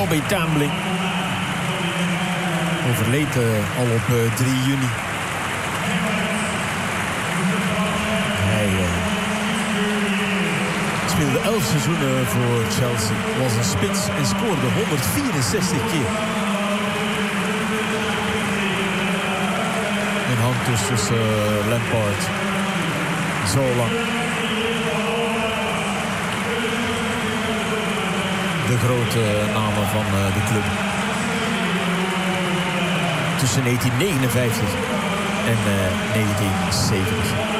Bobby Tambling overleed al op 3 juni. Hij speelde 11 seizoenen voor Chelsea. Was een spits en scoorde 164 keer. Een hand dus tussen Lampard. Zo lang. De grote namen van de club. Tussen 1959 en 1970.